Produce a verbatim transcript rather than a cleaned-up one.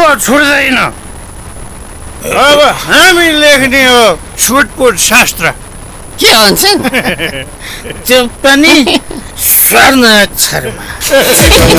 छोड्दैन। अब हामी लेख्ने हो छुटपुट शास्त्र। के भन्छन्? त्यो पनि स्वर्ण अक्षरमा।